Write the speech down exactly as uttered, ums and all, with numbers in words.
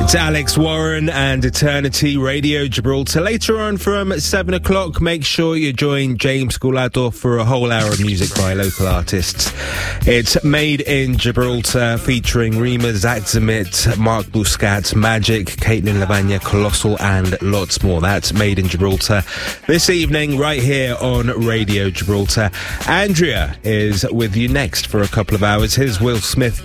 It's Alex Warren and Eternity Radio Gibraltar. Later on from seven o'clock, make sure you join James Goulado for a whole hour of music by local artists. It's Made in Gibraltar, featuring Rima Zaxamit, Mark Buscat, Magic, Caitlin Lavagna, Colossal, and lots more. That's Made in Gibraltar this evening, right here on Radio Gibraltar. Andrea is with you next for a couple of hours. Here's Will Smith.